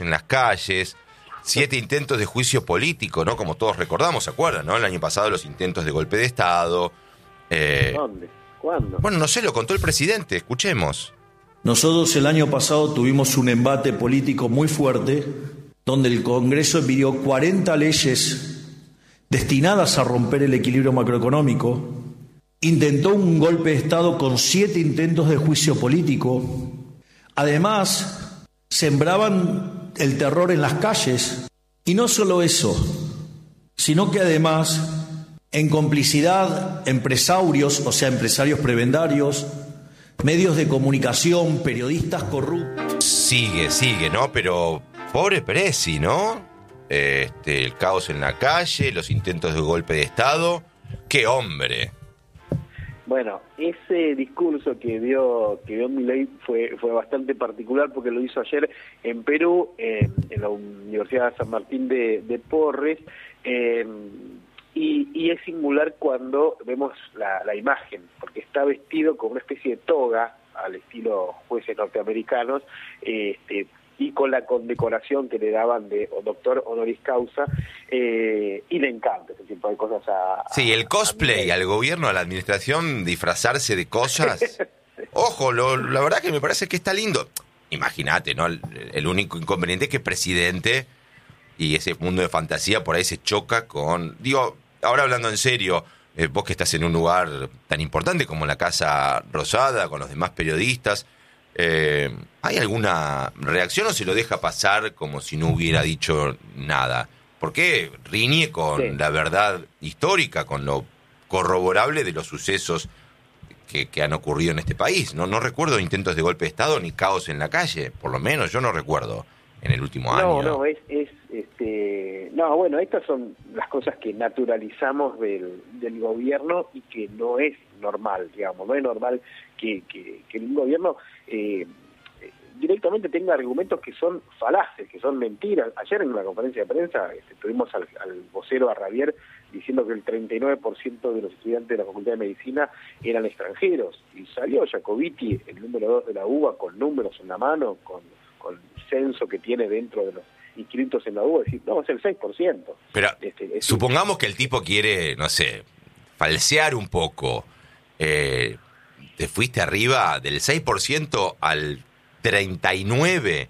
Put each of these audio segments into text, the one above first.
en las calles, 7 intentos de juicio político, ¿no? Como todos recordamos, ¿se acuerdan, no? El año pasado los intentos de golpe de Estado. ¿Dónde? ¿Cuándo? Bueno, no sé, lo contó el presidente, escuchemos. Nosotros el año pasado tuvimos un embate político muy fuerte, donde el Congreso envió 40 leyes destinadas a romper el equilibrio macroeconómico, intentó un golpe de Estado con 7 intentos de juicio político. Además, sembraban el terror en las calles. Y no solo eso, sino que además, en complicidad, empresarios, o sea, empresarios prebendarios, medios de comunicación, periodistas corruptos. Sigue, ¿no? Pero pobre Presi, ¿no? El caos en la calle, los intentos de golpe de Estado. ¡Qué hombre! Bueno, ese discurso que dio Milei fue bastante particular porque lo hizo ayer en Perú, en la Universidad de San Martín de Porres, y es singular cuando vemos la imagen, porque está vestido con una especie de toga al estilo jueces norteamericanos, y con la condecoración que le daban de doctor honoris causa, y le encanta ese tipo de cosas Sí, el cosplay al gobierno, a la administración, disfrazarse de cosas. Ojo, la verdad que me parece que está lindo. Imagínate, ¿no? El único inconveniente es que presidente y ese mundo de fantasía por ahí se choca con... Digo, ahora hablando en serio, vos que estás en un lugar tan importante como la Casa Rosada, con los demás periodistas, ¿hay alguna reacción o se lo deja pasar como si no hubiera dicho nada? Porque riñe con la verdad histórica, con lo corroborable de los sucesos que han ocurrido en este país. No recuerdo intentos de golpe de Estado ni caos en la calle, por lo menos yo no recuerdo en el último año. No, bueno, estas son las cosas que naturalizamos del gobierno y que no es normal, digamos, no es normal que un gobierno directamente tenga argumentos que son falaces, que son mentiras. Ayer en una conferencia de prensa tuvimos al vocero a Ravier diciendo que el 39% de los estudiantes de la Facultad de Medicina eran extranjeros, y salió Jacobiti, el número 2 de la UBA, con números en la mano, con censo que tiene dentro de los inscritos en la UBA, decir, no, es el 6%. Pero supongamos que el tipo quiere, no sé, falsear un poco. Te fuiste arriba del 6% al 39%.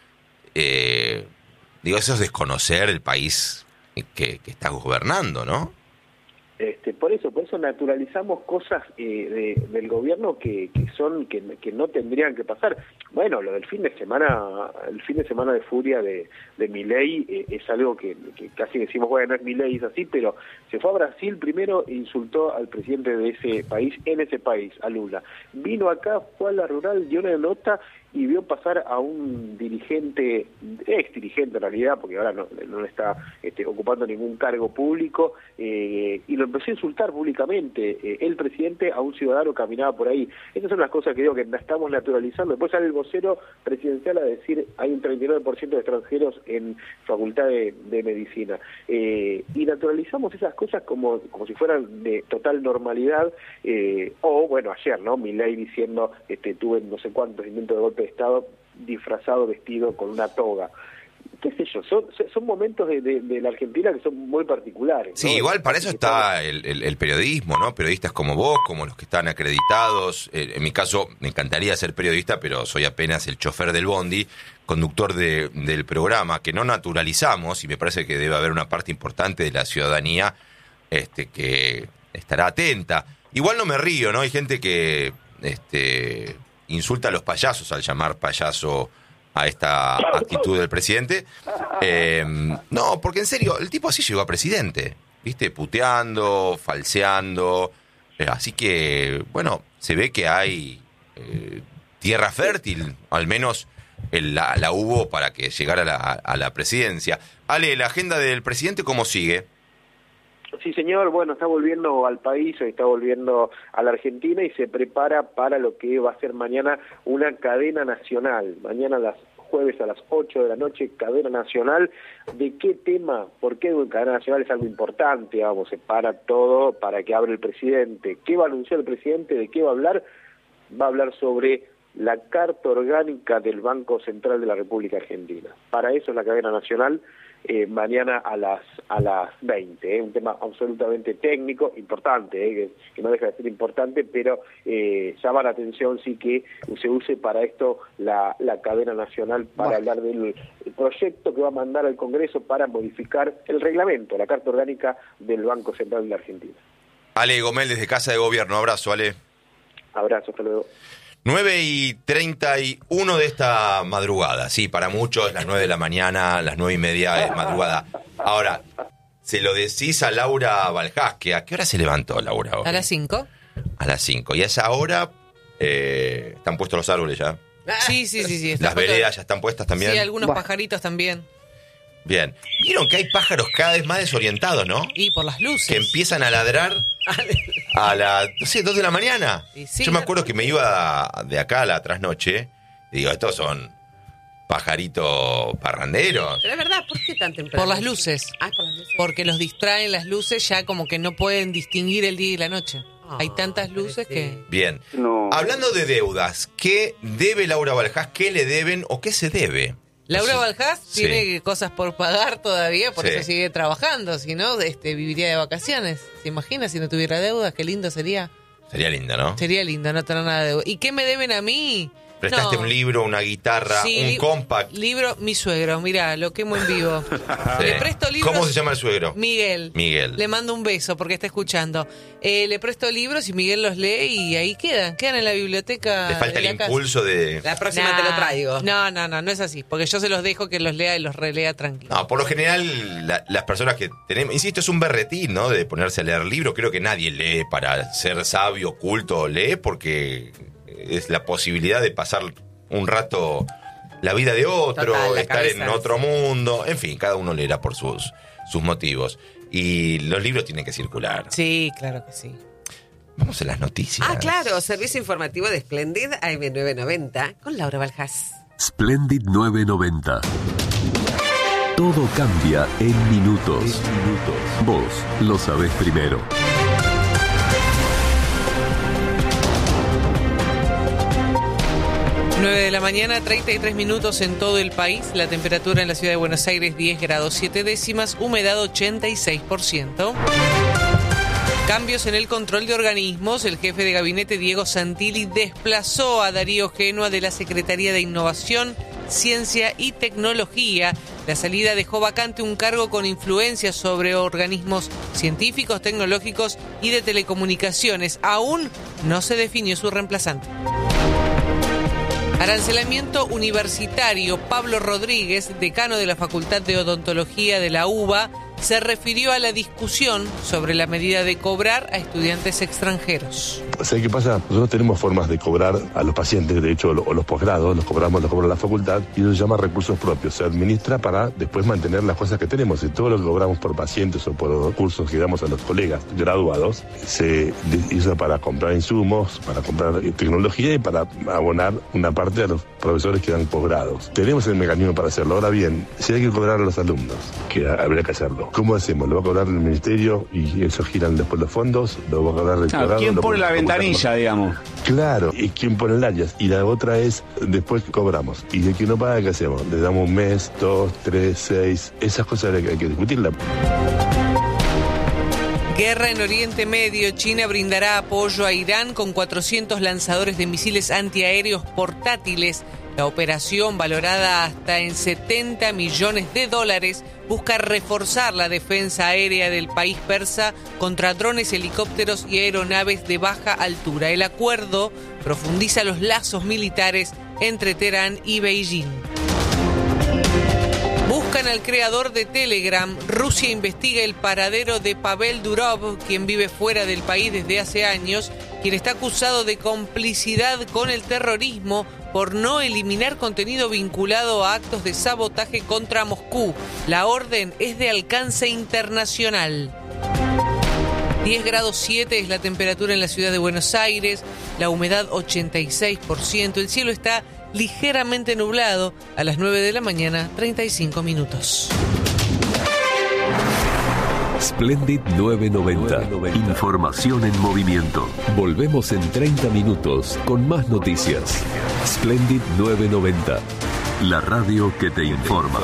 Digo, eso es desconocer el país que estás gobernando, ¿no? Por eso naturalizamos cosas del gobierno que no tendrían que pasar. Bueno, lo del fin de semana de furia de Milei es algo que casi decimos, bueno, no es Milei, es así, pero se fue a Brasil primero e insultó al presidente de ese país, a Lula. Vino acá, fue a la rural, dio una nota y vio pasar a un dirigente, ex dirigente en realidad, porque ahora no está ocupando ningún cargo público, y lo empezó a insultar públicamente, el presidente a un ciudadano caminaba por ahí. Estas son las cosas que digo que estamos naturalizando. Después sale el vocero presidencial a decir hay un 39% de extranjeros en Facultad de Medicina. Y naturalizamos esas cosas como si fueran de total normalidad, o bueno, ayer, ¿no? Milei diciendo, tuve no sé cuántos intentos de golpe de Estado disfrazado, vestido con una toga. Qué sé yo, son momentos de la Argentina que son muy particulares, ¿no? Sí, igual para eso está el periodismo, ¿no? Periodistas como vos, como los que están acreditados. En mi caso, me encantaría ser periodista, pero soy apenas el chofer del bondi, conductor del programa, que no naturalizamos, y me parece que debe haber una parte importante de la ciudadanía que estará atenta. Igual no me río, ¿no? Hay gente que insulta a los payasos al llamar payaso a esta actitud del presidente. No, porque en serio, el tipo así llegó a presidente, ¿viste? Puteando, falseando. Así que, bueno, se ve que hay tierra fértil, al menos la hubo para que llegara a la presidencia. Ale, ¿la agenda del presidente cómo sigue? Sí, señor, bueno, está volviendo al país, está volviendo a la Argentina y se prepara para lo que va a ser mañana una cadena nacional. Mañana jueves a las 8 de la noche, cadena nacional. ¿De qué tema? ¿Por qué cadena nacional? Es algo importante, vamos, se para todo para que hable el presidente. ¿Qué va a anunciar el presidente? ¿De qué va a hablar? Va a hablar sobre la Carta Orgánica del Banco Central de la República Argentina. Para eso es la cadena nacional, mañana a las 20, un tema absolutamente técnico, importante, que no deja de ser importante, pero llama la atención sí que se use para esto la cadena nacional para hablar del proyecto que va a mandar al Congreso para modificar el reglamento, la Carta Orgánica del Banco Central de la Argentina. Ale Gomel desde Casa de Gobierno, abrazo, Ale. Abrazo, hasta luego. 9:31 de esta madrugada. Sí, para muchos las 9 de la mañana, las 9:30 es madrugada. Ahora, se lo decís a Laura Balhás, que ¿a qué hora se levantó Laura hoy? A las 5. A las 5. Y a esa hora están puestos los árboles ya. Sí. Las veredas ya están puestas también. Sí, algunos pajaritos también. Bien. Vieron que hay pájaros cada vez más desorientados, ¿no? Y por las luces. Que empiezan a ladrar a las, 2 de la mañana. Sí, yo me acuerdo que me iba de acá a la trasnoche y digo, estos son pajaritos parranderos. Pero es verdad, ¿por qué tan temprano? Por las luces. Por las luces. Porque los distraen las luces, ya como que no pueden distinguir el día y la noche. Hay tantas luces que... Bien. No. Hablando de deudas, ¿qué debe Laura Balhás? ¿Qué le deben o qué se debe? Laura Balhás Sí. tiene cosas por pagar todavía, por Sí. eso sigue trabajando. Si no, viviría de vacaciones. ¿Se imagina si no tuviera deudas? Qué lindo sería. Sería lindo, ¿no? Sería lindo no tener nada de deuda. ¿Y qué me deben a mí? Prestaste No. un libro, una guitarra, Sí, un compact. Libro, mi suegro, mirá, lo quemo en vivo. Sí. Le presto libros. ¿Cómo se llama el suegro? Miguel. Miguel. Le mando un beso porque está escuchando. Le presto libros y Miguel los lee y ahí quedan en la biblioteca. Le falta de el la casa. impulso de... La próxima te lo traigo. No es así, porque yo se los dejo que los lea y los relea tranquilo. No, por lo general, las personas que tenemos... Insisto, es un berretín, ¿no? De ponerse a leer libros. Creo que nadie lee para ser sabio, culto. Lee porque es la posibilidad de pasar un rato la vida de otro, Total, la estar en cabeza, otro mundo. En fin, cada uno leerá por sus motivos. Y los libros tienen que circular. Sí, claro que sí. Vamos a las noticias. Ah, claro, servicio informativo de Splendid AM990 con Laura Balhás. Splendid 990. Todo cambia en minutos. Vos lo sabés primero. 9 de la mañana, 33 minutos en todo el país. La temperatura en la ciudad de Buenos Aires, 10 grados 7 décimas, humedad 86%. Cambios en el control de organismos. El jefe de gabinete, Diego Santilli, desplazó a Darío Génoa de la Secretaría de Innovación, Ciencia y Tecnología. La salida dejó vacante un cargo con influencia sobre organismos científicos, tecnológicos y de telecomunicaciones. Aún no se definió su reemplazante. Arancelamiento universitario. Pablo Rodríguez, decano de la Facultad de Odontología de la UBA, se refirió a la discusión sobre la medida de cobrar a estudiantes extranjeros. ¿Sabes qué pasa? Nosotros tenemos formas de cobrar a los pacientes, de hecho, o los posgrados, los cobra la facultad, y eso se llama recursos propios. Se administra para después mantener las cosas que tenemos. Y todo lo que cobramos por pacientes o por cursos que damos a los colegas graduados, se usa para comprar insumos, para comprar tecnología y para abonar una parte a los profesores que dan posgrados. Tenemos el mecanismo para hacerlo. Ahora bien, si hay que cobrar a los alumnos, que habría que hacerlo. ¿Cómo hacemos? ¿Lo va a cobrar el ministerio y eso giran después los fondos? ¿Lo va a cobrar el Claro, ¿quién pone la ventanilla, digamos? Claro, y quién pone el áreas. Y la otra es, después cobramos. Y el que no paga, ¿qué hacemos? Le damos un mes, 2, 3, 6. Esas cosas hay que discutirlas. Guerra en Oriente Medio. China brindará apoyo a Irán con 400 lanzadores de misiles antiaéreos portátiles. La operación, valorada hasta en $70 millones, busca reforzar la defensa aérea del país persa contra drones, helicópteros y aeronaves de baja altura. El acuerdo profundiza los lazos militares entre Teherán y Beijing. Buscan al creador de Telegram. Rusia investiga el paradero de Pavel Durov, quien vive fuera del país desde hace años, quien está acusado de complicidad con el terrorismo por no eliminar contenido vinculado a actos de sabotaje contra Moscú. La orden es de alcance internacional. 10 grados 7 es la temperatura en la ciudad de Buenos Aires, la humedad 86%, el cielo está ligeramente nublado. A las 9 de la mañana, 35 minutos. Splendid 990. Información en movimiento. Volvemos en 30 minutos con más noticias. Splendid 990. La radio que te informa.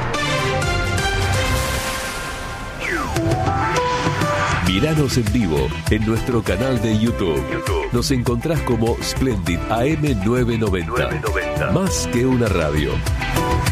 Míranos en vivo en nuestro canal de YouTube. Nos encontrás como Splendid AM 990. Más que una radio.